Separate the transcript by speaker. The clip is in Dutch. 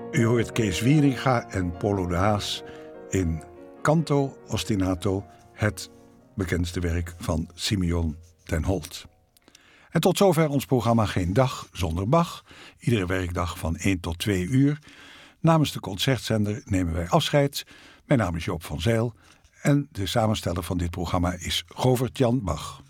Speaker 1: U hoort Kees Wieringa en Polo de Haas in Canto Ostinato, het bekendste werk van Simeon ten Holt. En tot zover ons programma Geen Dag Zonder Bach. Iedere werkdag van 1 tot 2 uur. Namens de Concertzender nemen wij afscheid. Mijn naam is Joop van Zijl en de samensteller van dit programma is Govert Jan Bach.